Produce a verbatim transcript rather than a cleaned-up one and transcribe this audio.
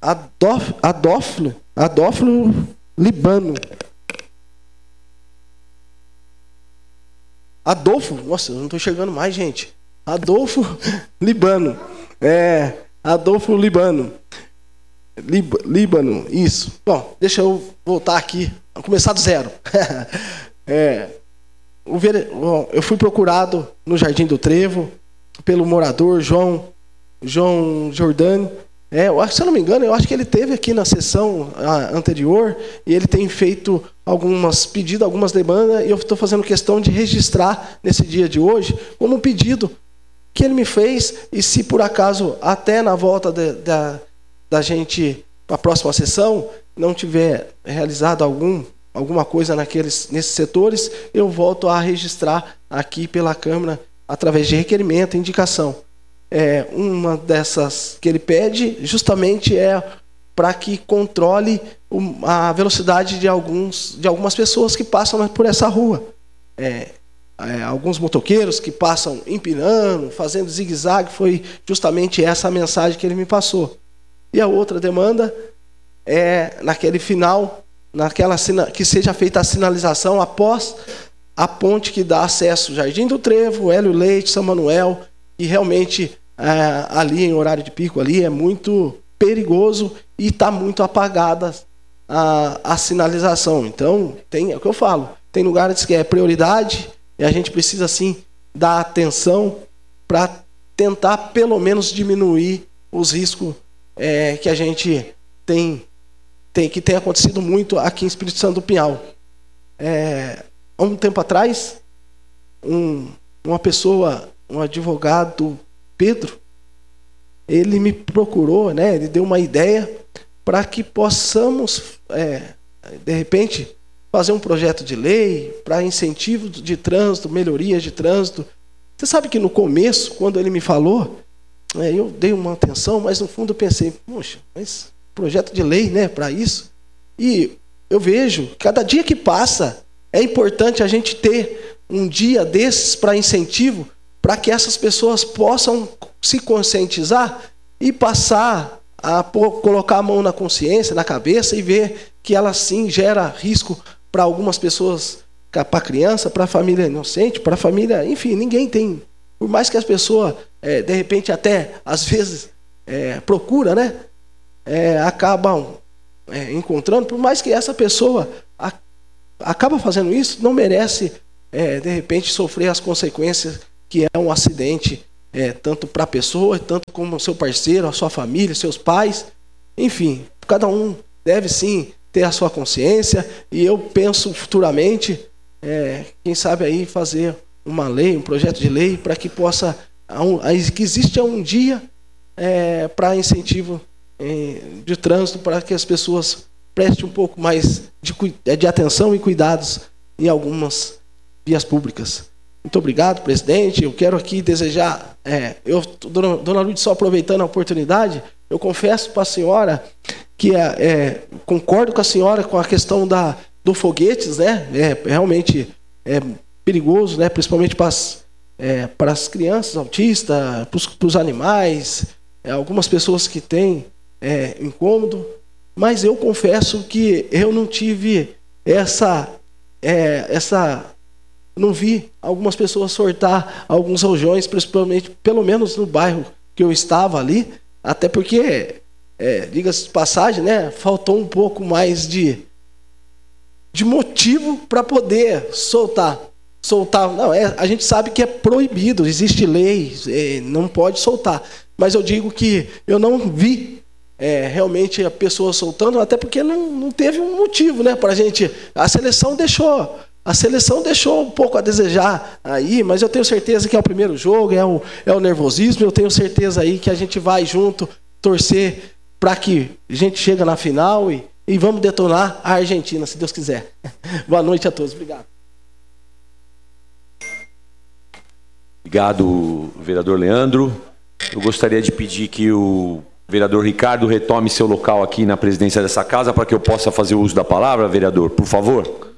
Adolf, Adolfo, Adolfo Libano. Adolfo, nossa, eu não estou enxergando mais, gente. Adolfo Libano. É, Adolfo Libano. Lib, Líbano, isso. Bom, deixa eu voltar aqui, vou começar do zero. é, o, bom, eu fui procurado no Jardim do Trevo pelo morador João, João Jordani. É, se eu não me engano, eu acho que ele teve aqui na sessão anterior e ele tem feito algumas pedidos, algumas demandas, e eu estou fazendo questão de registrar nesse dia de hoje como um pedido que ele me fez, e se por acaso até na volta de, da, da gente para a próxima sessão não tiver realizado algum, alguma coisa naqueles, nesses setores, eu volto a registrar aqui pela Câmara através de requerimento, indicação. É, uma dessas que ele pede justamente é para que controle a velocidade de, alguns, de algumas pessoas que passam por essa rua. É, é, alguns motoqueiros que passam empinando, fazendo zigue-zague, foi justamente essa a mensagem que ele me passou. E a outra demanda é naquele final, naquela, que seja feita a sinalização após a ponte que dá acesso ao Jardim do Trevo, Hélio Leite, São Manuel, e realmente é, ali em horário de pico ali é muito perigoso e está muito apagada a, a sinalização. Então, tem, é o que eu falo, tem lugares que é prioridade e a gente precisa, sim, dar atenção para tentar, pelo menos, diminuir os riscos é, que a gente tem, tem, que tem acontecido muito aqui em Espírito Santo do Pinhal. É, há um tempo atrás, um, uma pessoa, um advogado, Pedro, ele me procurou, né, ele deu uma ideia para que possamos, é, de repente, fazer um projeto de lei para incentivo de trânsito, melhorias de trânsito. Você sabe que no começo, quando ele me falou, é, eu dei uma atenção, mas no fundo eu pensei, poxa, mas projeto de lei, né, para isso? E eu vejo, cada dia que passa, é importante a gente ter um dia desses para incentivo, para que essas pessoas possam se conscientizar e passar a colocar a mão na consciência, na cabeça, e ver que ela sim gera risco para algumas pessoas, para a criança, para a família inocente, para a família, enfim, ninguém tem. Por mais que as pessoas, é, de repente, até às vezes é, procura, né, é, acabam é, encontrando, por mais que essa pessoa a, acaba fazendo isso, não merece, é, de repente, sofrer as consequências que é um acidente, é, tanto para a pessoa, tanto como o seu parceiro, a sua família, seus pais. Enfim, cada um deve sim ter a sua consciência, e eu penso futuramente, é, quem sabe aí fazer uma lei, um projeto de lei, para que possa, que exista um dia é, para incentivo é, de trânsito, para que as pessoas prestem um pouco mais de, de atenção e cuidados em algumas vias públicas. Muito obrigado, presidente. Eu quero aqui desejar, é, eu, dona, dona Lourdes, só aproveitando a oportunidade, eu confesso para a senhora que é, é, concordo com a senhora com a questão da, do foguetes, né? É realmente é perigoso, né? Principalmente para as, é, para as crianças autistas, para os, para os animais, é, algumas pessoas que têm é, incômodo, mas eu confesso que eu não tive essa, é, essa não vi algumas pessoas sortar alguns rojões, principalmente, pelo menos no bairro que eu estava ali, até porque, é, diga-se de passagem, né, faltou um pouco mais de, de motivo para poder soltar. Soltar, não, é, a gente sabe que é proibido, existe lei, é, não pode soltar. Mas eu digo que eu não vi é, realmente a pessoa soltando, até porque não, não teve um motivo, né, para a gente. A seleção deixou. A seleção deixou um pouco a desejar aí, mas eu tenho certeza que é o primeiro jogo, é o, é o nervosismo, eu tenho certeza aí que a gente vai junto torcer para que a gente chegue na final e, e vamos detonar a Argentina, se Deus quiser. Boa noite a todos, obrigado. Obrigado, vereador Leandro. Eu gostaria de pedir que o vereador Ricardo retome seu local aqui na presidência dessa casa para que eu possa fazer uso da palavra, vereador, por favor.